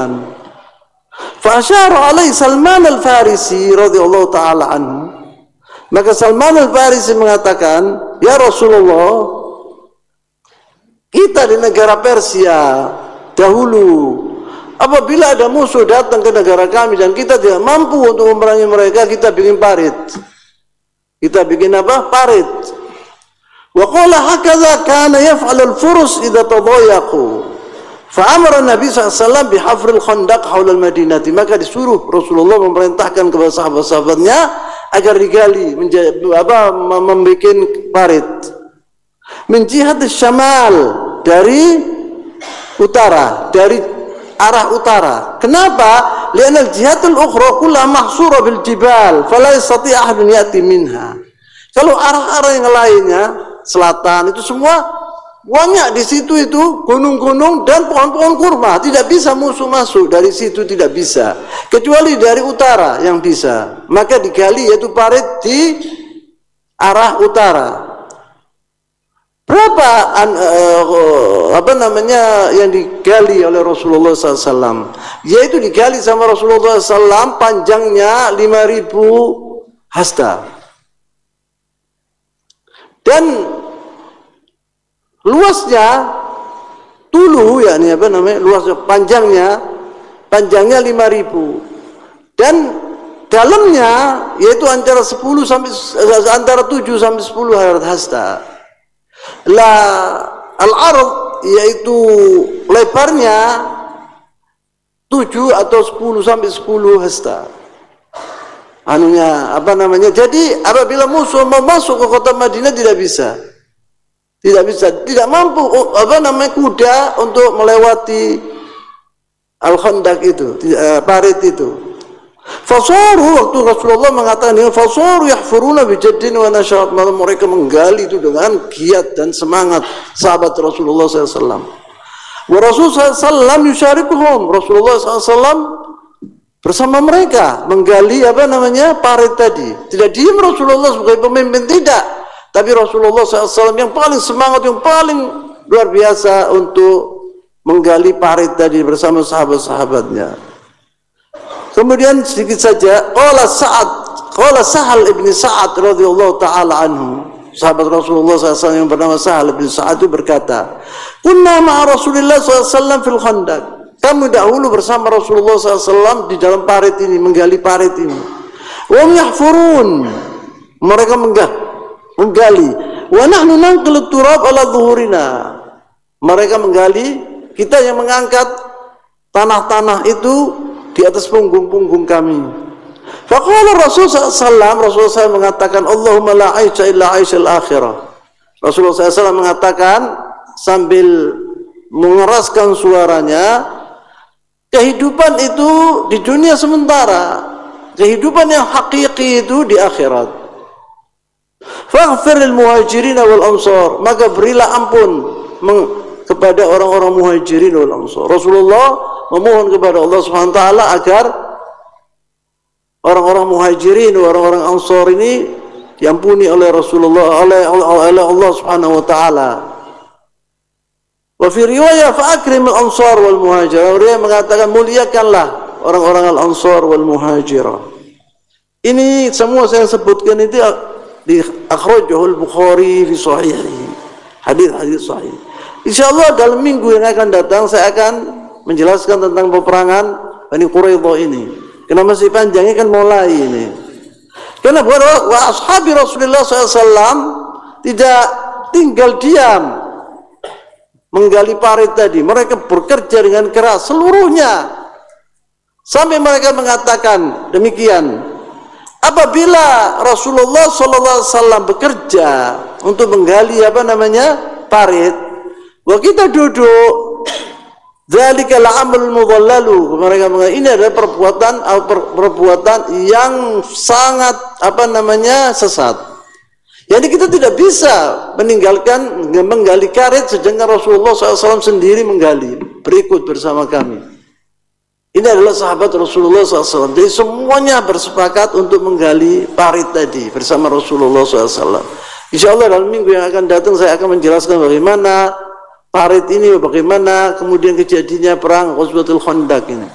jalan. Fa asyara alaihi Salman al-Farisi radhiyallahu taala anhu. Maka Salman al-Farisi mengatakan, "Ya Rasulullah, kita di negara Persia dahulu apabila ada musuh datang ke negara kami dan kita tidak mampu untuk memerangi mereka, kita bikin parit. Kita bikin apa? Parit. Wa qala hakadha kana yaf'al al-furus idza tadayaqu." Fa'amara Nabi SAW bihafril khandaq haula al-Madinati. Maka disuruh Rasulullah memerintahkan kepada sahabat-sahabatnya agar digali, membuat parit. Min jihad syamal, dari utara, dari arah utara. Kenapa? Li'anna al-jihatul ukhra kullaha mahsura bil jibal, fala yastati' ahadun ya'ti minha. Kalau arah-arah yang lainnya, selatan itu semua banyak di situ itu gunung-gunung dan pohon-pohon kurma, tidak bisa musuh masuk dari situ, tidak bisa, kecuali dari utara yang bisa. Maka digali yaitu parit di arah utara. Berapa yang digali oleh Rasulullah SAW? Yaitu digali sama Rasulullah SAW panjangnya 5.000 hasta dan luasnya tulu, yakni luasnya panjangnya 5.000 dan dalamnya yaitu antara 7 sampai 10 hasta. Al-ard yaitu lebarnya 7 atau 10 sampai 10 hasta. Jadi apabila musuh mau masuk ke kota Madinah tidak bisa, tidak mampu kuda untuk melewati al-khandaq itu, parit itu. Fasaru, waktu Rasulullah mengatakan ini, fasaru yahfuruna bijaddin wa nasyarat, mereka menggali itu dengan giat dan semangat sahabat Rasulullah SAW. Wa Rasulullah SAW yusyarikuhum, Rasulullah SAW bersama mereka menggali parit tadi. Tidak diam Rasulullah sebagai pemimpin, tidak, tapi Rasulullah SAW yang paling semangat, yang paling luar biasa untuk menggali parit tadi bersama sahabat-sahabatnya. Kemudian sedikit saja, qala Sahal ibn Sa'ad radhiyallahu taala anhu, sahabat Rasulullah SAW yang bernama Sahal ibn Sa'ad itu berkata, "Kunna ma'a Rasulillah SAW fil khandaq." Kami dahulu bersama Rasulullah SAW di dalam parit ini, menggali parit ini. Wa yahfurun, mereka menggali. Wa nahnu nanqilu turab ala dhuhurina. Mereka menggali, kita yang mengangkat tanah-tanah itu di atas punggung-punggung kami. Faqala Rasulullah SAW mengatakan, "Allahumma la aisha illa aishal akhirah." Rasulullah SAW mengatakan sambil mengeraskan suaranya, kehidupan itu di dunia sementara, kehidupan yang hakiki itu di akhirat. Faghfir lil muhajirin wal ansar, maka berilah ampun kepada orang-orang muhajirin wal ansar. Rasulullah memohon kepada Allah Subhanahu wa taala agar orang-orang muhajirin, orang-orang ansar ini diampuni oleh Rasulullah, oleh Allah Subhanahu wa taala. Wa fi riwayah fa akrim al-ansar wal muhajir, dia mengatakan muliakanlah orang-orang al-ansar wal muhajirah. Ini semua saya sebutkan itu di akhrajahu al-Bukhari fi sahihihi, hadis-hadis sahih. Insyaallah dalam minggu yang akan datang saya akan menjelaskan tentang peperangan Bani Quraidah ini. Karena masih panjangnya kan mulai ini. Karena wa ashabi Rasulullah SAW tidak tinggal diam menggali parit tadi. Mereka bekerja dengan keras seluruhnya. Sampai mereka mengatakan demikian. Apabila Rasulullah SAW bekerja untuk menggali parit, bahwa kita duduk, dzalikal amal mudhallalu, mereka mengatakan ini adalah perbuatan yang sangat sesat. Jadi kita tidak bisa meninggalkan menggali parit sedangkan Rasulullah SAW sendiri menggali, berikut bersama kami. Ini adalah sahabat Rasulullah SAW. Jadi semuanya bersepakat untuk menggali parit tadi bersama Rasulullah SAW. InsyaAllah dalam minggu yang akan datang saya akan menjelaskan bagaimana parit ini, bagaimana kemudian kejadiannya perang Ghazwatul Khandaq ini.